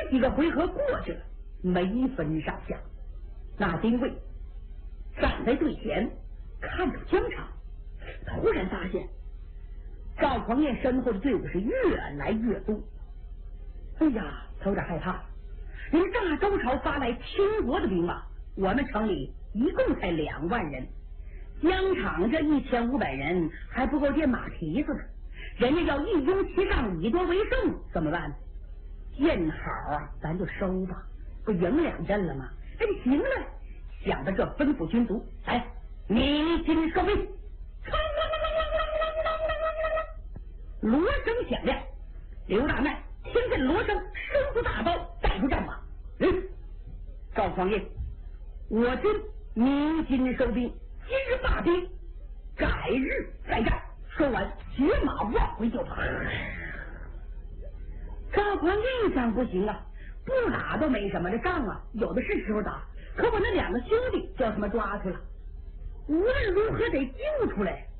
几个回合过去了，没分上下。那丁卫站在队前，看着疆场，突然发现赵匡胤身后的队伍是越来越多。哎呀，他有点害怕。人大周朝发来倾国的兵马，我们城里一共才2万人，疆场这1500人还不够垫马蹄子呢。人家要一拥其上，以夺为胜，怎么办？见好啊，咱就收吧，不赢2阵了吗？哎，行了。想到这，吩咐军卒来鸣金收兵。锣声响亮，刘大迈听见锣声，伸出大刀，带出战马。赵匡胤，我军鸣金收兵，今日罢兵，改日再战。说完，骑马往回就跑。赵匡胤想不行啊，不打都没什么，这仗啊有的是时候打。可我那2个兄弟叫他们抓去了，无论如何得救出来。